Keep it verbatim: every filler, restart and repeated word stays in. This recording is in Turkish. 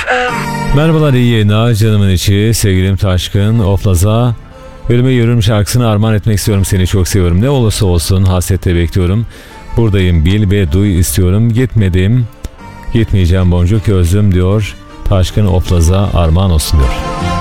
Merhabalar, iyi yayınlar canımın içi, sevgilim Taşkın. Oflaz'a Ölüme Yürürüm şarkısını armağan etmek istiyorum. Seni çok seviyorum. Ne olursa olsun hasretle bekliyorum. Buradayım, bil ve duy istiyorum. Gitmedim, gitmeyeceğim boncuk gözlüm diyor. Taşkın Oflaz'a armağan olsun diyor.